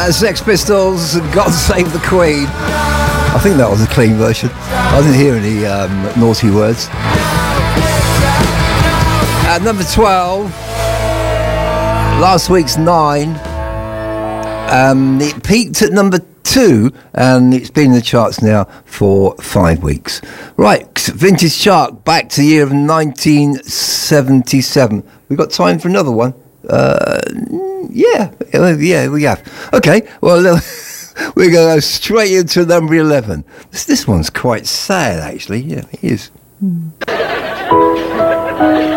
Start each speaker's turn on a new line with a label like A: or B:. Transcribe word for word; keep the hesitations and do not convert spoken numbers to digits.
A: Uh, Sex Pistols, God Save the Queen. I think that was a clean version. I didn't hear any um, naughty words. At number twelve, last week's Nine. Um, it peaked at number two, and it's been in the charts now for five weeks. Right, Vintage Shark, back to the year of nineteen seventy-seven. We've got time for another one. Uh, yeah, yeah, we have. Okay, well, we're going to go straight into number eleven. This, this one's quite sad, actually. Yeah, it is.